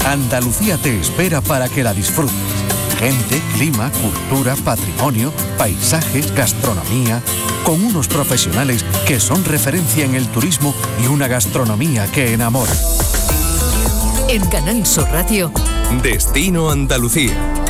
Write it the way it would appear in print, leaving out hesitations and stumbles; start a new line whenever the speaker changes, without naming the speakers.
Andalucía te espera para que la disfrutes. Gente, clima, cultura, patrimonio, paisajes, gastronomía, con unos profesionales que son referencia en el turismo y una gastronomía que enamora.
En Canal Sur Radio,
Destino Andalucía.